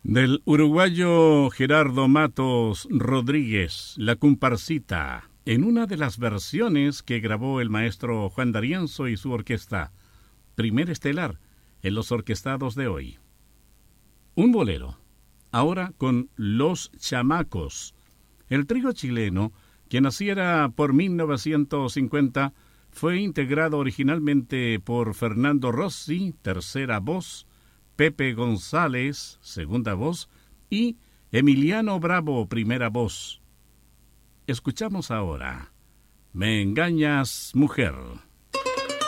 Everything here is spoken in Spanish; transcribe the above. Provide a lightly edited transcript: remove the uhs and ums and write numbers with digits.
Del uruguayo Gerardo Matos Rodríguez, La Comparsita, en una de las versiones que grabó el maestro Juan D'Arienzo y su orquesta, primer estelar en los orquestados de hoy. Un bolero, ahora con Los Chamacos. El trío chileno, que naciera por 1950, fue integrado originalmente por Fernando Rossi, tercera voz, Pepe González, segunda voz, y Emiliano Bravo, primera voz. Escuchamos ahora Me engañas, mujer.